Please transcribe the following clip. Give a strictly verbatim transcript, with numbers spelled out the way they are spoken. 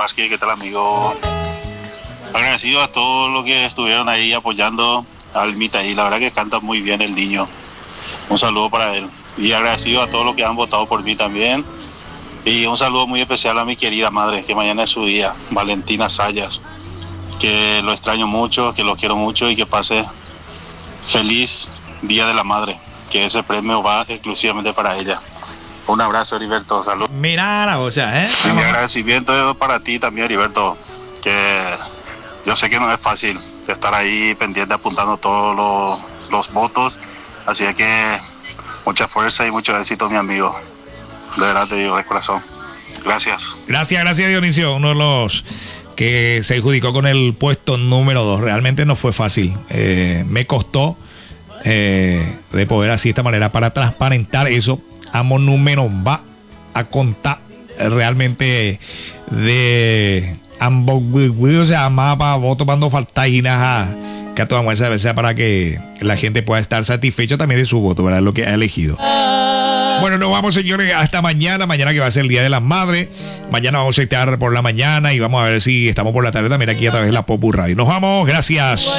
Vázquez, ¿qué tal, amigo? Agradecido a todos los que estuvieron ahí apoyando a Almita y la verdad que canta muy bien el niño. Un saludo para él. Y agradecido a todos los que han votado por mí también. Y un saludo muy especial a mi querida madre, que mañana es su día, Valentina Sayas. Que lo extraño mucho, que lo quiero mucho y que pase feliz Día de la Madre. Que ese premio va exclusivamente para ella. Un abrazo, Heriberto, salud. Mira la cosa, ¿eh? Y mi agradecimiento es para ti también, Heriberto, que yo sé que no es fácil estar ahí pendiente apuntando todos los, los votos, así que mucha fuerza y mucho éxito, mi amigo. De verdad te digo, de corazón. Gracias. Gracias, gracias, Dionisio, uno de los que se adjudicó con el puesto número dos. Realmente no fue fácil. Eh, me costó eh, de poder así de esta manera para transparentar eso. Ambos números va a contar realmente de ambos, o sea, más para votos cuando falta y nada, que a toda muestra de veces para que la gente pueda estar satisfecha también de su voto, ¿verdad? Lo que ha elegido. Bueno, nos vamos, señores, hasta mañana. Mañana que va a ser el Día de las Madres. Mañana vamos a estar por la mañana y vamos a ver si estamos por la tarde también aquí a través de la Popu Radio. Nos vamos, gracias.